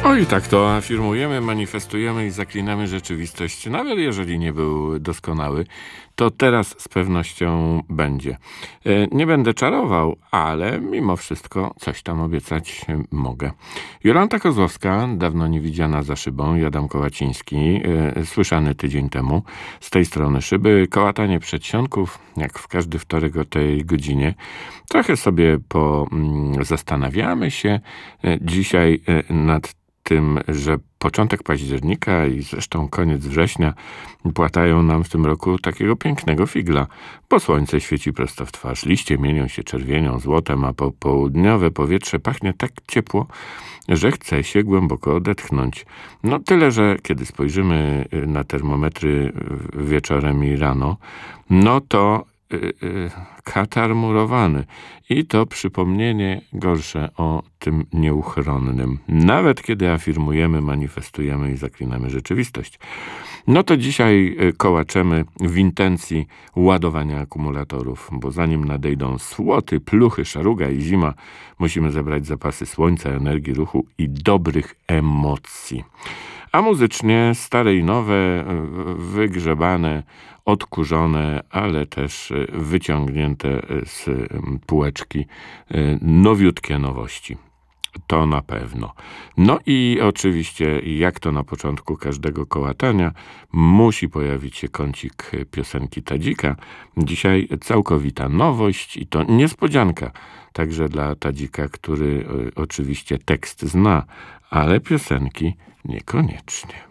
Oj, tak to afirmujemy, manifestujemy i zaklinamy rzeczywistość. Nawet jeżeli nie był doskonały, to teraz z pewnością będzie. Nie będę czarował, ale mimo wszystko coś tam obiecać mogę. Jolanta Kozłowska, dawno niewidziana za szybą, i Adam Kołaciński, słyszany tydzień temu z tej strony szyby. Kołatanie przedsionków, jak w każdy wtorek o tej godzinie. Trochę sobie zastanawiamy się dzisiaj nad tym, że początek października i zresztą koniec września płatają nam w tym roku takiego pięknego figla, bo słońce świeci prosto w twarz, liście mienią się czerwienią, złotem, a popołudniowe powietrze pachnie tak ciepło, że chce się głęboko odetchnąć. No tyle, że kiedy spojrzymy na termometry wieczorem i rano, no to katar murowany i to przypomnienie gorsze o tym nieuchronnym. Nawet kiedy afirmujemy, manifestujemy i zaklinamy rzeczywistość. No to dzisiaj kołaczemy w intencji ładowania akumulatorów, bo zanim nadejdą słoty, pluchy, szaruga i zima, musimy zebrać zapasy słońca, energii, ruchu i dobrych emocji. A muzycznie stare i nowe, wygrzebane, odkurzone, ale też wyciągnięte z półeczki nowiutkie nowości. To na pewno. No i oczywiście, jak to na początku każdego kołatania, musi pojawić się kącik piosenki Tadzika. Dzisiaj całkowita nowość i to niespodzianka. Także dla Tadzika, który oczywiście tekst zna, ale piosenki niekoniecznie.